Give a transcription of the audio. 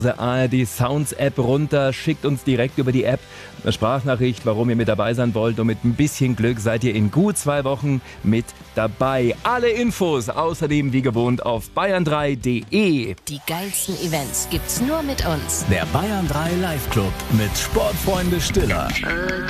ARD Sounds App runter, schickt uns direkt über die App eine Sprachnachricht, warum ihr mit dabei sein wollt, und mit ein bisschen Glück seid ihr in gut 2 Wochen mit dabei. Alle Infos außerdem wie gewohnt auf bayern3.de. Die geilsten Events gibt's nur mit uns. Der Bayern 3 Live Club mit Sportfreunde Stiller.